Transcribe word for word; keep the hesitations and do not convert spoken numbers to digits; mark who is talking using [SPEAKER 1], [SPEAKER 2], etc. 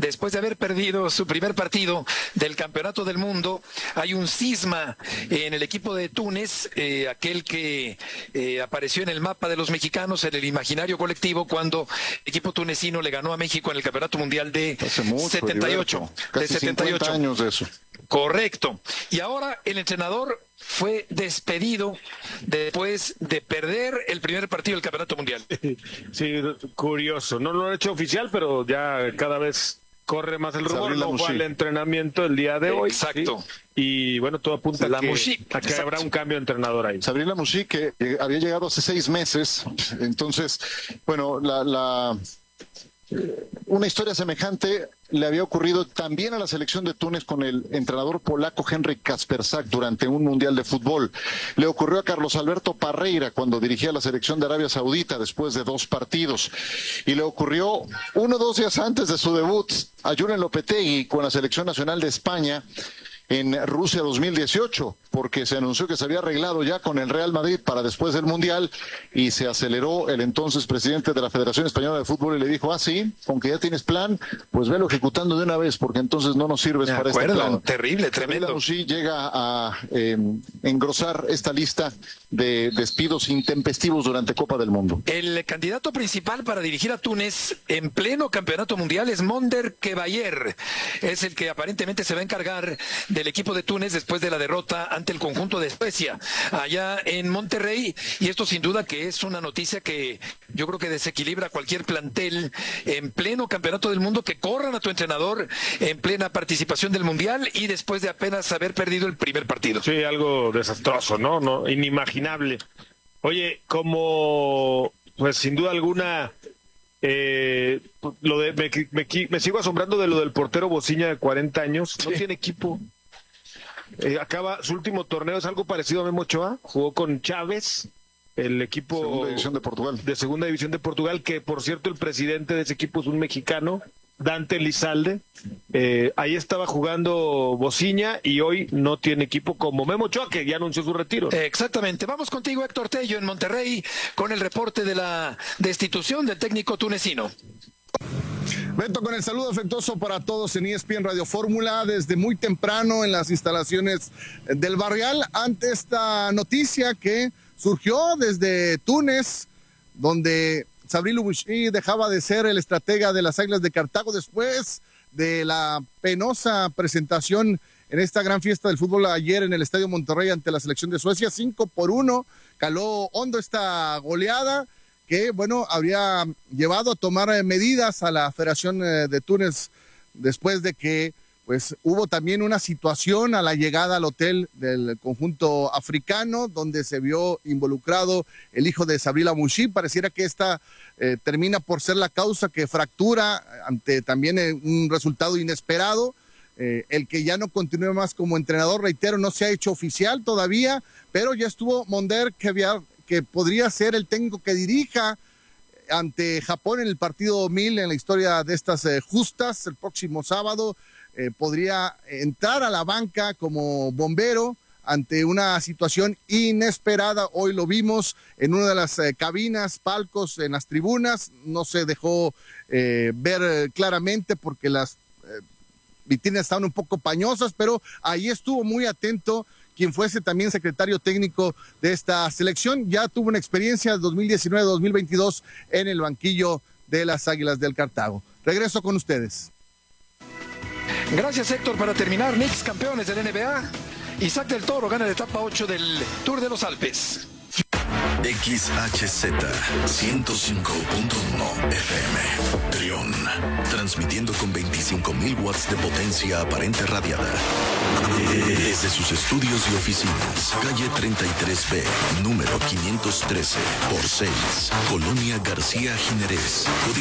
[SPEAKER 1] después de haber perdido su primer partido del Campeonato del Mundo, hay un cisma en el equipo de Túnez, eh, aquel que eh, apareció en el mapa de los mexicanos, en el imaginario colectivo, cuando el equipo tunecino le ganó a México en el Campeonato Mundial de
[SPEAKER 2] Hace mucho,
[SPEAKER 1] setenta y ocho.
[SPEAKER 2] Heriberto. Casi
[SPEAKER 1] de setenta y ocho.
[SPEAKER 2] cincuenta años de eso.
[SPEAKER 1] Correcto. Y ahora el entrenador fue despedido después de perder el primer partido del Campeonato Mundial.
[SPEAKER 3] Sí, curioso. No lo han hecho oficial, pero ya cada vez corre más el rumor. No fue al entrenamiento el día de hoy.
[SPEAKER 1] Exacto.
[SPEAKER 3] ¿Sí? Y bueno, todo apunta a que, a que habrá un cambio de entrenador ahí.
[SPEAKER 2] Sabrina Mouchi, que había llegado hace seis meses. Entonces, bueno, la... la... una historia semejante le había ocurrido también a la selección de Túnez con el entrenador polaco Henryk Kaspersak durante un mundial de fútbol. Le ocurrió a Carlos Alberto Parreira cuando dirigía la selección de Arabia Saudita después de dos partidos. Y le ocurrió uno o dos días antes de su debut a Julen Lopetegui con la selección nacional de España en Rusia dos mil dieciocho, porque se anunció que se había arreglado ya con el Real Madrid para después del Mundial y se aceleró el entonces presidente de la Federación Española de Fútbol y le dijo, ah, sí, aunque ya tienes plan, pues velo ejecutando de una vez, porque entonces no nos sirves
[SPEAKER 1] de
[SPEAKER 2] para
[SPEAKER 1] acuerdo,
[SPEAKER 2] este plan.
[SPEAKER 1] Terrible, tremendo.
[SPEAKER 2] Sí, llega a eh, engrosar esta lista de despidos intempestivos durante Copa del Mundo.
[SPEAKER 1] El candidato principal para dirigir a Túnez en pleno campeonato mundial es Monder Kebayer. Es el que aparentemente se va a encargar del equipo de Túnez después de la derrota ante el conjunto de Suecia allá en Monterrey, y esto sin duda que es una noticia que yo creo que desequilibra cualquier plantel en pleno campeonato del mundo, que corran a tu entrenador en plena participación del mundial y después de apenas haber perdido el primer partido.
[SPEAKER 3] Sí, algo desastroso, ¿no? no inimaginable. Oye, como pues sin duda alguna eh, lo de me, me, me sigo asombrando de lo del portero Bociña de cuarenta años, no
[SPEAKER 1] sí.
[SPEAKER 3] tiene equipo. Eh, acaba su último torneo, es algo parecido a Memo Ochoa, jugó con Chávez, el equipo
[SPEAKER 2] segunda división de Portugal.
[SPEAKER 3] de segunda división de Portugal, que por cierto el presidente de ese equipo es un mexicano, Dante Lizalde. Eh, ahí estaba jugando Bociña y hoy no tiene equipo, como Memo Ochoa, que ya anunció su retiro.
[SPEAKER 1] Exactamente. Vamos contigo, Héctor Tello, en Monterrey, con el reporte de la destitución del técnico tunecino.
[SPEAKER 4] Beto, con el saludo afectuoso para todos en E S P N Radio Fórmula, desde muy temprano en las instalaciones del Barrial, ante esta noticia que surgió desde Túnez, donde Sabri Loubichí dejaba de ser el estratega de las Águilas de Cartago después de la penosa presentación en esta gran fiesta del fútbol ayer en el Estadio Monterrey ante la selección de Suecia. Cinco por uno, caló hondo esta goleada que, bueno, habría llevado a tomar medidas a la Federación de Túnez después de que, pues, hubo también una situación a la llegada al hotel del conjunto africano, donde se vio involucrado el hijo de Sabri Loubichí. Pareciera que esta eh, termina por ser la causa que fractura ante también eh, un resultado inesperado. Eh, el que ya no continúe más como entrenador, reitero, no se ha hecho oficial todavía, pero ya estuvo Monder Kebayer, que podría ser el técnico que dirija ante Japón en el partido mil en la historia de estas eh, justas el próximo sábado. Eh, podría entrar a la banca como bombero ante una situación inesperada. Hoy lo vimos en una de las eh, cabinas, palcos, en las tribunas. No se dejó eh, ver eh, claramente porque las eh, vitrinas estaban un poco pañosas, pero ahí estuvo muy atento quien fuese también secretario técnico de esta selección. Ya tuvo una experiencia dos mil diecinueve dos mil veintidós en el banquillo de las Águilas del Cartago. Regreso con ustedes.
[SPEAKER 1] Gracias, Héctor. Para terminar, Knicks campeones del N B A. Isaac del Toro gana la etapa ocho del Tour de los Alpes.
[SPEAKER 5] X H Z ciento cinco punto uno F M Trión, transmitiendo con veinticinco mil watts de potencia aparente radiada desde sus estudios y oficinas, calle treinta y tres B, número quinientos trece por seis, Colonia García Jiménez.